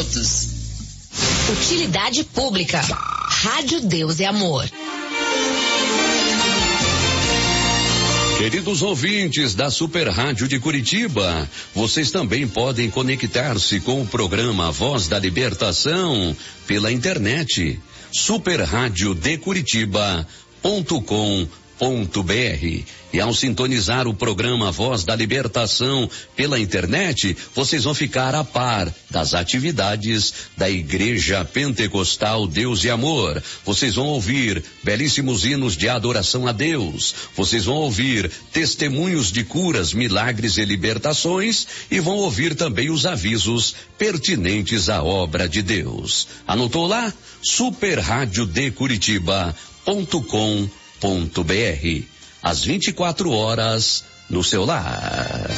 minutos. Utilidade pública. Rádio Deus e Amor. Queridos ouvintes da Super Rádio de Curitiba, vocês também podem conectar-se com o programa Voz da Libertação pela internet. superradiodecuritiba.com.br. E ao sintonizar o programa Voz da Libertação pela internet, vocês vão ficar a par das atividades da Igreja Pentecostal Deus e Amor. Vocês vão ouvir belíssimos hinos de adoração a Deus. Vocês vão ouvir testemunhos de curas, milagres e libertações, e vão ouvir também os avisos pertinentes à obra de Deus. Anotou lá? superradiodecuritiba.com.br. Às 24 horas no seu lar.